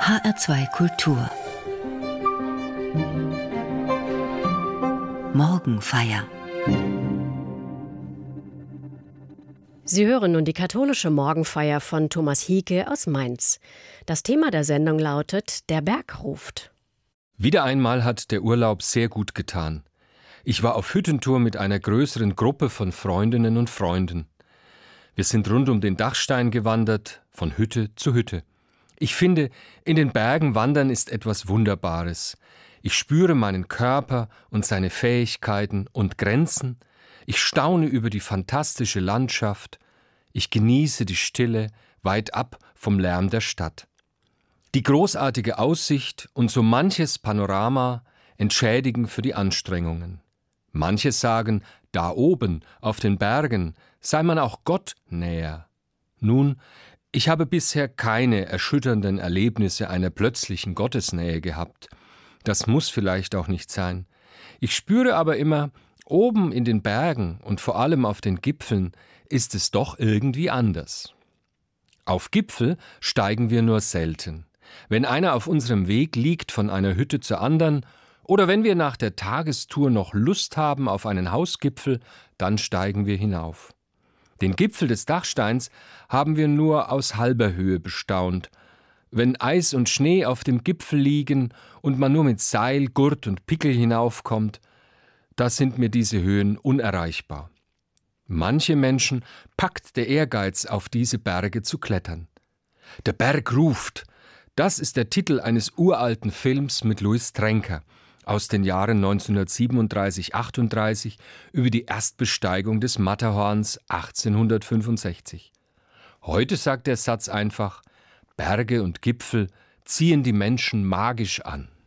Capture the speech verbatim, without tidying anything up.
H R zwei Kultur Morgenfeier. Sie hören nun die katholische Morgenfeier von Thomas Hieke aus Mainz. Das Thema der Sendung lautet: Der Berg ruft. Wieder einmal hat der Urlaub sehr gut getan. Ich war auf Hüttentour mit einer größeren Gruppe von Freundinnen und Freunden. Wir sind rund um den Dachstein gewandert, von Hütte zu Hütte. Ich finde, in den Bergen wandern ist etwas Wunderbares. Ich spüre meinen Körper und seine Fähigkeiten und Grenzen. Ich staune über die fantastische Landschaft. Ich genieße die Stille weit ab vom Lärm der Stadt. Die großartige Aussicht und so manches Panorama entschädigen für die Anstrengungen. Manche sagen, da oben auf den Bergen sei man auch Gott näher. Nun, ich habe bisher keine erschütternden Erlebnisse einer plötzlichen Gottesnähe gehabt. Das muss vielleicht auch nicht sein. Ich spüre aber immer, oben in den Bergen und vor allem auf den Gipfeln ist es doch irgendwie anders. Auf Gipfel steigen wir nur selten. Wenn einer auf unserem Weg liegt von einer Hütte zur anderen oder wenn wir nach der Tagestour noch Lust haben auf einen Hausgipfel, dann steigen wir hinauf. Den Gipfel des Dachsteins haben wir nur aus halber Höhe bestaunt. Wenn Eis und Schnee auf dem Gipfel liegen und man nur mit Seil, Gurt und Pickel hinaufkommt, da sind mir diese Höhen unerreichbar. Manche Menschen packt der Ehrgeiz, auf diese Berge zu klettern. Der Berg ruft. Das ist der Titel eines uralten Films mit Louis Trenker aus den Jahren neunzehnhundertsiebenunddreißig achtunddreißig über die Erstbesteigung des Matterhorns achtzehnhundertfünfundsechzig. Heute sagt der Satz einfach: Berge und Gipfel ziehen die Menschen magisch an.